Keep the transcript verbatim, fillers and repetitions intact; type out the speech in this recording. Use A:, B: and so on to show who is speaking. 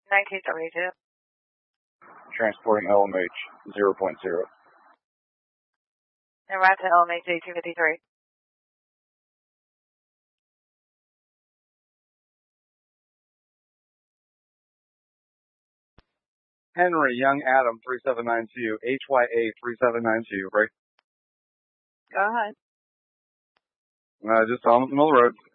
A: nineteen seventy-two.
B: Transporting L M H zero point zero.
A: And route to L M H eighteen fifty-three.
B: Henry, Young Adam, three seven nine two, H Y A three seven nine two, right?
A: Go ahead.
B: Uh, just on the middle of the road.